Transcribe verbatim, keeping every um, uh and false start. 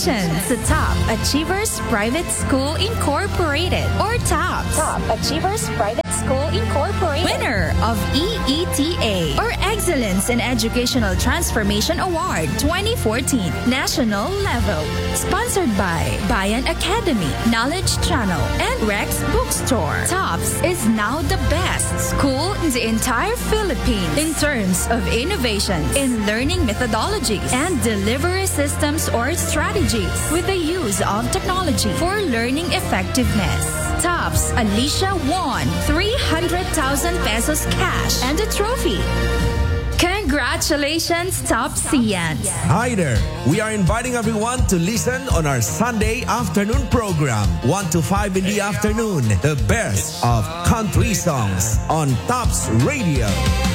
Congratulations to Top Achievers Private School Incorporated, or TOPS. Top Achievers Private School Incorporated. Winner of E E T A, or Excellence in Educational Transformation Award twenty fourteen, national level. Sponsored by Bayan Academy, Knowledge Channel, and Rex Bookstore. TOPS is now the best school in the entire Philippines in terms of innovation in learning methodologies and delivery systems or strategies with the use of technology for learning effectiveness. TOPS Alicia won three hundred thousand pesos cash and a trophy. Congratulations, TOPSians! Hi there! We are inviting everyone to listen on our Sunday afternoon program, one to five in the afternoon, the best of country songs on TOPS Radio.